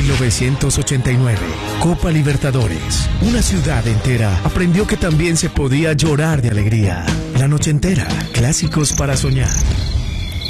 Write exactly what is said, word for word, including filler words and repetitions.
mil novecientos ochenta y nueve, Copa Libertadores. Una ciudad entera aprendió que también se podía llorar de alegría. La noche entera, clásicos para soñar.